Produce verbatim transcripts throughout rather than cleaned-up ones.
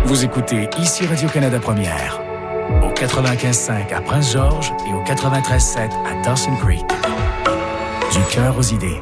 Vous écoutez ici Radio-Canada Première, au quatre-vingt-quinze cinq à Prince-Georges et au quatre-vingt-treize sept à Dawson Creek. Du cœur aux idées.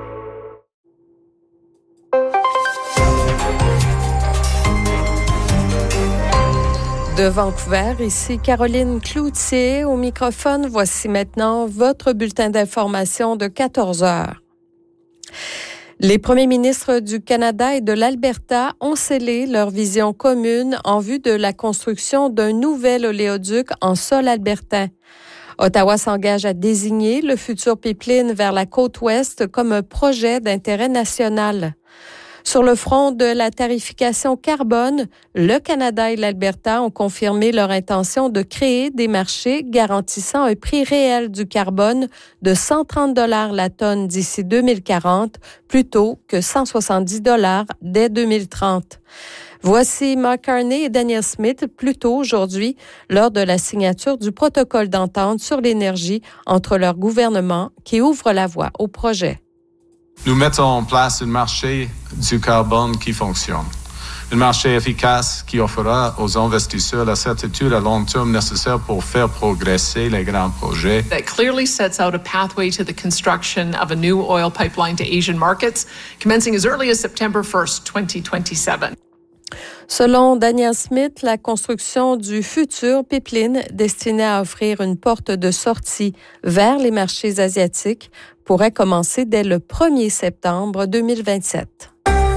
De Vancouver, ici Caroline Cloutier au microphone. Voici maintenant votre bulletin d'information de quatorze heures. Les premiers ministres du Canada et de l'Alberta ont scellé leur vision commune en vue de la construction d'un nouvel oléoduc en sol albertain. Ottawa s'engage à désigner le futur pipeline vers la côte ouest comme un projet d'intérêt national. Sur le front de la tarification carbone, le Canada et l'Alberta ont confirmé leur intention de créer des marchés garantissant un prix réel du carbone de cent trente dollars la tonne d'ici deux mille quarante, plutôt que cent soixante-dix dollars dès deux mille trente. Voici Mark Carney et Danielle Smith plus tôt aujourd'hui lors de la signature du protocole d'entente sur l'énergie entre leurs gouvernements qui ouvre la voie au projet. Nous mettons en place un marché du carbone qui fonctionne. Un marché efficace qui offrira aux investisseurs la certitude à long terme nécessaire pour faire progresser les grands projets. That clearly sets out a pathway to the construction of a new oil pipeline to Asian markets, commencing as early as September first, twenty twenty-seven. Selon Danielle Smith, la construction du futur pipeline destiné à offrir une porte de sortie vers les marchés asiatiques pourrait commencer dès le premier septembre deux mille vingt-sept.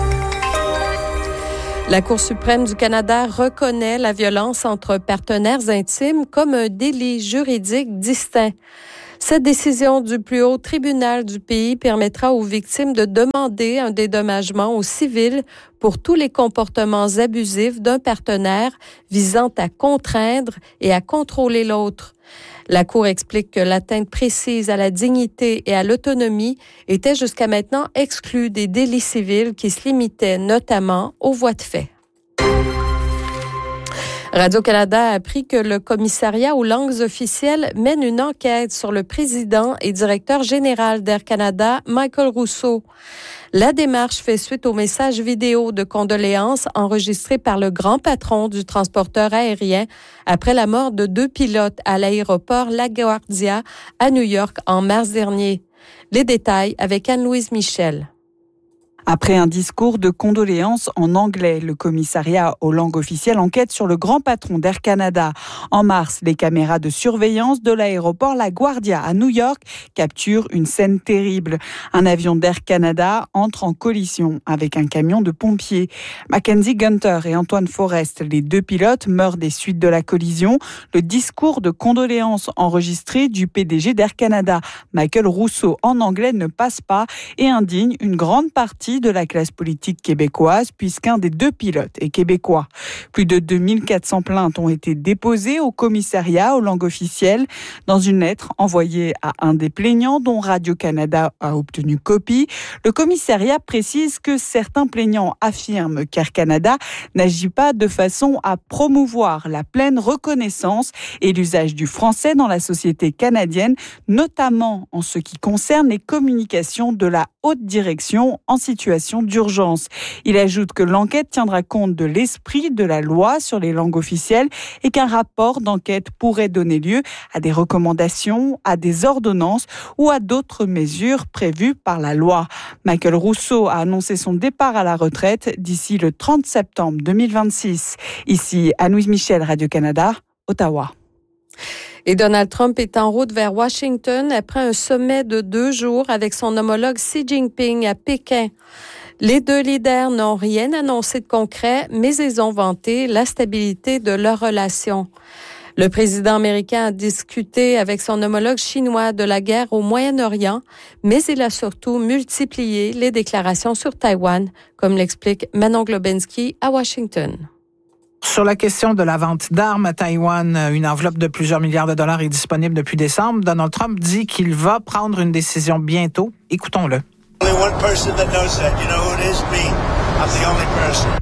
La Cour suprême du Canada reconnaît la violence entre partenaires intimes comme un délit juridique distinct. Cette décision du plus haut tribunal du pays permettra aux victimes de demander un dédommagement au civil pour tous les comportements abusifs d'un partenaire visant à contraindre et à contrôler l'autre. La Cour explique que l'atteinte précise à la dignité et à l'autonomie était jusqu'à maintenant exclue des délits civils qui se limitaient notamment aux voies de fait. Radio-Canada a appris que le commissariat aux langues officielles mène une enquête sur le président et directeur général d'Air Canada, Michael Rousseau. La démarche fait suite au message vidéo de condoléances enregistré par le grand patron du transporteur aérien après la mort de deux pilotes à l'aéroport LaGuardia à New York en mars dernier. Les détails avec Anne-Louise Michel. Après un discours de condoléances en anglais, le commissariat aux langues officielles enquête sur le grand patron d'Air Canada. En mars, les caméras de surveillance de l'aéroport LaGuardia à New York capturent une scène terrible. Un avion d'Air Canada entre en collision avec un camion de pompiers. Mackenzie Gunter et Antoine Forrest, les deux pilotes, meurent des suites de la collision. Le discours de condoléances enregistré du P D G d'Air Canada, Michael Rousseau, en anglais ne passe pas et indigne une grande partie de la classe politique québécoise puisqu'un des deux pilotes est québécois. Plus de deux mille quatre cents plaintes ont été déposées au commissariat aux langues officielles. Dans une lettre envoyée à un des plaignants dont Radio-Canada a obtenu copie, le commissariat précise que certains plaignants affirment qu'Air Canada n'agit pas de façon à promouvoir la pleine reconnaissance et l'usage du français dans la société canadienne, notamment en ce qui concerne les communications de la haute direction en situation d'urgence. Il ajoute que l'enquête tiendra compte de l'esprit de la loi sur les langues officielles et qu'un rapport d'enquête pourrait donner lieu à des recommandations, à des ordonnances ou à d'autres mesures prévues par la loi. Michael Rousseau a annoncé son départ à la retraite d'ici le trente septembre deux mille vingt-six. Ici, Anne-Louise Michel, Radio-Canada, Ottawa. Et Donald Trump est en route vers Washington après un sommet de deux jours avec son homologue Xi Jinping à Pékin. Les deux leaders n'ont rien annoncé de concret, mais ils ont vanté la stabilité de leur relation. Le président américain a discuté avec son homologue chinois de la guerre au Moyen-Orient, mais il a surtout multiplié les déclarations sur Taïwan, comme l'explique Manon Globensky à Washington. Sur la question de la vente d'armes à Taïwan, une enveloppe de plusieurs milliards de dollars est disponible depuis décembre. Donald Trump dit qu'il va prendre une décision bientôt. Écoutons-le.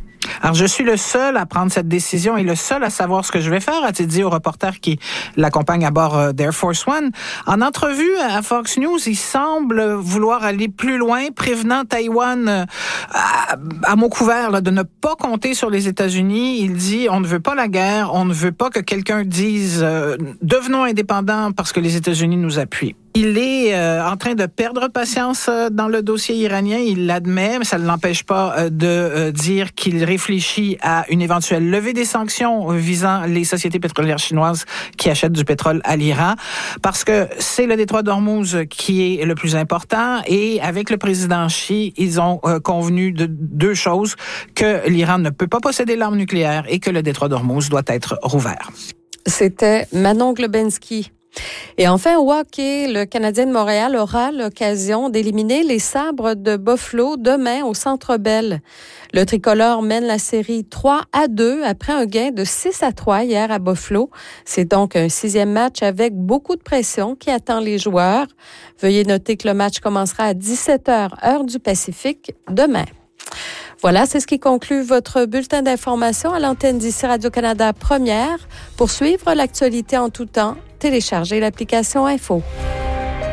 Alors, je suis le seul à prendre cette décision et le seul à savoir ce que je vais faire, a-t-il dit au reporter qui l'accompagne à bord d'Air Force One. En entrevue à Fox News, il semble vouloir aller plus loin, prévenant Taïwan à, à mot couvert là, de ne pas compter sur les États-Unis. Il dit, on ne veut pas la guerre, on ne veut pas que quelqu'un dise euh, devenons indépendants parce que les États-Unis nous appuient. Il est euh, en train de perdre patience euh, dans le dossier iranien, il l'admet, mais ça ne l'empêche pas euh, de euh, dire qu'il réfléchit à une éventuelle levée des sanctions visant les sociétés pétrolières chinoises qui achètent du pétrole à l'Iran, parce que c'est le détroit d'Ormuz qui est le plus important, et avec le président Xi, ils ont euh, convenu de deux choses, que l'Iran ne peut pas posséder l'arme nucléaire et que le détroit d'Ormuz doit être rouvert. C'était Manon Globensky. Et enfin, au hockey, le Canadien de Montréal aura l'occasion d'éliminer les Sabres de Buffalo demain au Centre Bell. Le tricolore mène la série trois à deux après un gain de six à trois hier à Buffalo. C'est donc un sixième match avec beaucoup de pression qui attend les joueurs. Veuillez noter que le match commencera à dix-sept heures, heure du Pacifique, demain. Voilà, c'est ce qui conclut votre bulletin d'information à l'antenne d'ici Radio-Canada Première. Pour suivre l'actualité en tout temps, téléchargez l'application Info.